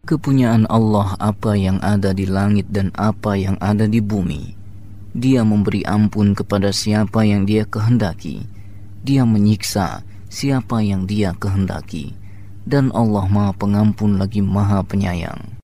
Kepunyaan Allah apa yang ada di langit dan apa yang ada di bumi. Dia memberi ampun kepada siapa yang Dia kehendaki. Dia menyiksa siapa yang Dia kehendaki. Dan Allah Maha Pengampun lagi Maha Penyayang.